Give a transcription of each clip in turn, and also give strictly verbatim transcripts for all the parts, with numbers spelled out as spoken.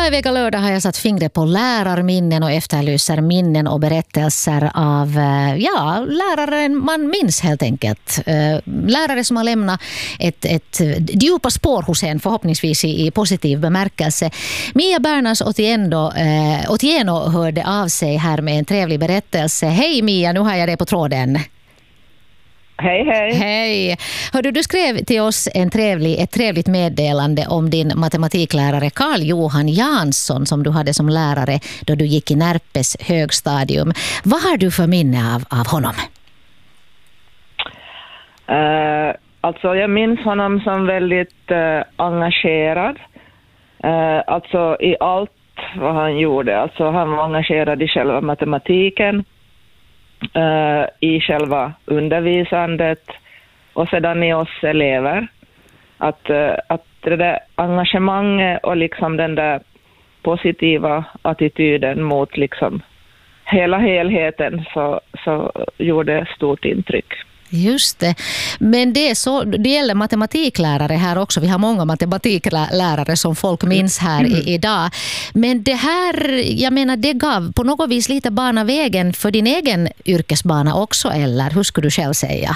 Varje vecka lördag har jag satt fingret på lärarminnen och efterlyser minnen och berättelser av ja, lärare man minns helt enkelt. Lärare som har lämnat ett, ett djupa spår hos en, förhoppningsvis i, i positiv bemärkelse. Mia Bernas Otieno, eh, Otieno hörde av sig här med en trevlig berättelse. Hej Mia, nu har jag dig på tråden. Hej, hej. Hej. Hördu, du skrev till oss en trevlig, ett trevligt meddelande om din matematiklärare Carl Johan Jansson som du hade som lärare då du gick i Närpes högstadium. Vad har du för minne av, av honom? Uh, alltså jag minns honom som väldigt uh, engagerad. Uh, alltså i allt vad han gjorde. Alltså han var engagerad i själva matematiken. Uh, i själva undervisandet och sedan i oss elever att, uh, att det där engagemanget och liksom den där positiva attityden mot liksom hela helheten så, så gjorde stort intryck. Just det. Men det, är så, det gäller matematiklärare här också. Vi har många matematiklärare som folk minns här mm. i, idag. Men det här, jag menar, det gav på något vis lite bana vägen för din egen yrkesbana också, eller hur skulle du själv säga?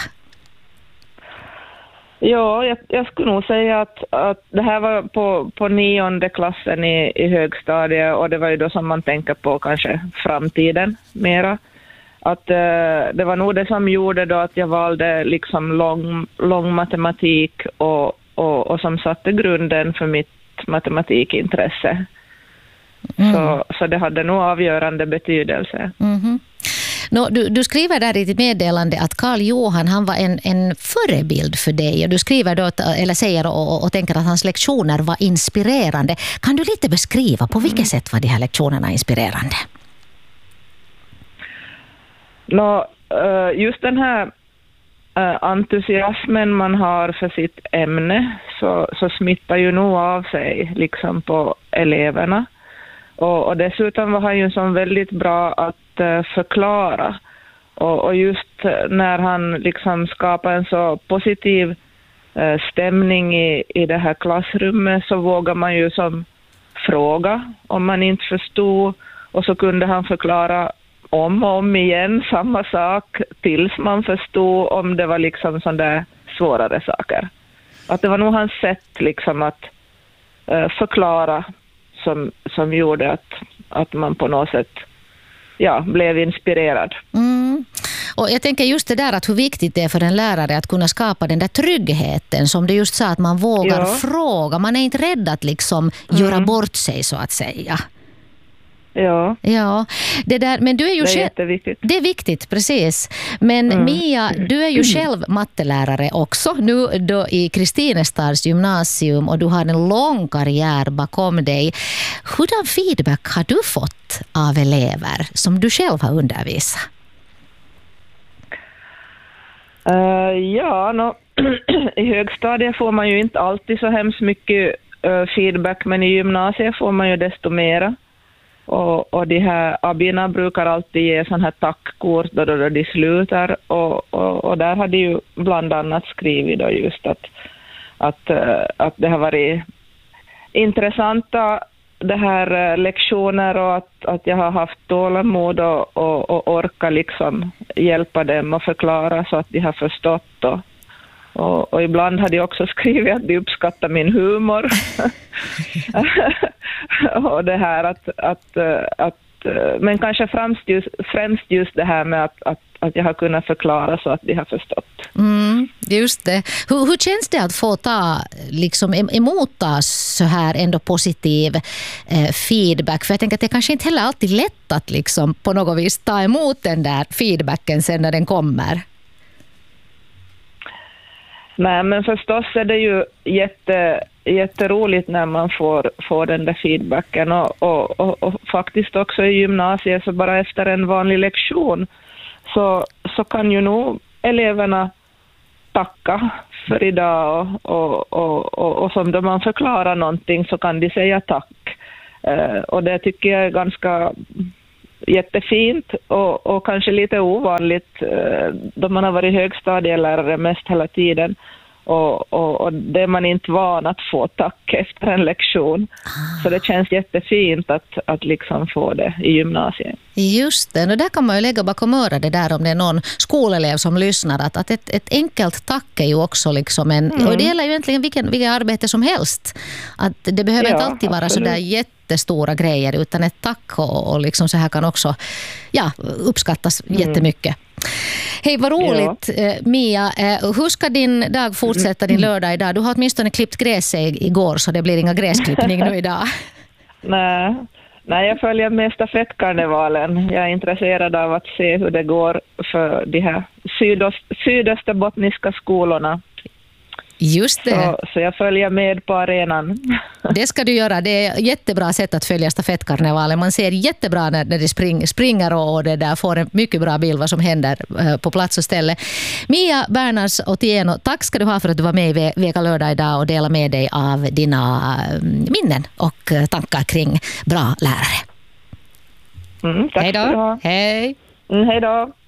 Ja, jag, jag skulle nog säga att, att det här var på, på nionde klassen i, i högstadiet och det var ju då som man tänker på kanske framtiden mera. Att eh, det var nog det som gjorde då att jag valde liksom lång, lång matematik och, och, och som satte grunden för mitt matematikintresse. Mm. Så, så det hade nog avgörande betydelse. Mm-hmm. Nå, du, du skriver där i ditt meddelande att Carl Johan han var en, en förebild för dig. Och du skriver då, eller säger och, och tänker att hans lektioner var inspirerande. Kan du lite beskriva på vilket mm. sätt var de här lektionerna inspirerande? Nå, just den här entusiasmen man har för sitt ämne så, så smittar ju nog av sig liksom på eleverna. Och, och dessutom var han ju som väldigt bra att uh, förklara. Och, och just när han liksom skapar en så positiv uh, stämning i, i det här klassrummet så vågar man ju som fråga om man inte förstod. Och så kunde han förklara om och om igen samma sak tills man förstod om det var liksom sådana där svårare saker. Att det var nog hans sätt liksom att uh, förklara som, som gjorde att, att man på något sätt ja, blev inspirerad. Mm. Och jag tänker just det där att hur viktigt det är för en lärare att kunna skapa den där tryggheten som du just sa att man vågar ja. fråga. Man är inte rädd att liksom mm. göra bort sig så att säga. Ja. Ja, det där, men du är ju det är själv, jätteviktigt. Det är viktigt, precis. Men mm. Mia, du är ju själv mattelärare också nu då i Kristinestads gymnasium och du har en lång karriär bakom dig. Hurdan feedback har du fått av elever som du själv har undervisat? Uh, ja, no, i högstadiet får man ju inte alltid så hemskt mycket uh, feedback, men i gymnasiet får man ju desto mera. Och, och de här abborna brukar alltid ge sån här tackkort då, då, då de slutar. Och, och, och där har de ju bland annat skrivit då just att, att, att det har varit intressanta det här lektioner och att, att jag har haft tålamod och, och, och orka liksom hjälpa dem och förklara så att de har förstått. Och, och, och ibland har de också skrivit att de uppskattar min humor. Och det här att, att, att men kanske främst just, främst just det här med att, att, att jag har kunnat förklara så att de har förstått. Mm, just det. Hur, hur känns det att få ta liksom, emot så här ändå positiv eh, feedback? För jag tänker att det kanske inte heller alltid lätt att liksom, på något vis ta emot den där feedbacken sen när den kommer. Nej, men förstås är det ju jätte, jätteroligt när man får, får den där feedbacken och, och, och, och faktiskt också i gymnasiet så bara efter en vanlig lektion så, så kan ju nog eleverna tacka för idag och, och, och, och, och som då man förklarar någonting så kan de säga tack. Uh, och det tycker jag är ganska jättefint och, och kanske lite ovanligt uh, då man har varit högstadielärare mest hela tiden. Och, och, och det är man inte van att få tack efter en lektion. Ah. Så det känns jättefint att, att liksom få det i gymnasiet. Just det, och där kan man ju lägga bakom örat det där om det är någon skolelev som lyssnar. Att, att ett, ett enkelt tack är ju också liksom en, mm. och det gäller ju egentligen vilken, vilken arbete som helst. Att det behöver ja, inte alltid vara så där jättestora grejer, utan ett tack och, och liksom så här kan också ja, uppskattas mm. jättemycket. Hej, vad roligt ja. Mia. Hur ska din dag fortsätta, din lördag idag? Du har åtminstone klippt gräs igår så det blir inga gräsklippning nu idag. Nej. Nej, jag följer med stafettkarnevalen. Jag är intresserad av att se hur det går för de här sydöst, sydösterbottniska skolorna. Just det. Så, så jag följer med på arenan. Det ska du göra. Det är ett jättebra sätt att följa stafettkarnevalen. Man ser jättebra när, när de spring, springer och det där får en mycket bra bild vad som händer på plats och ställe. Mia Bernhards Otieno, tack ska du ha för att du var med i Veka lördag idag och delade med dig av dina minnen och tankar kring bra lärare. Mm, tack. Hej då. Ska du ha. Hej. Mm, hej då.